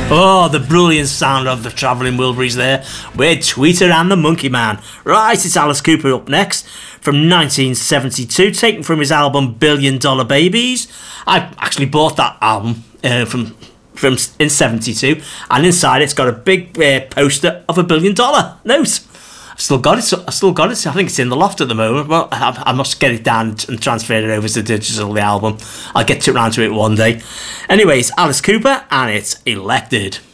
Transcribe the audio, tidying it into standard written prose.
Oh, the brilliant sound of the Travelling Wilburys there with Tweeter and the Monkey Man. Right, it's Alice Cooper up next from 1972, taken from his album Billion Dollar Babies. I actually bought that album from in 72, and inside it's got a big poster of $1 billion note. I've still got it. I think it's in the loft at the moment. Well, I must get it down and transfer it over to digital, the album. I'll get around to it one day. Anyways, Alice Cooper, and it's Elected.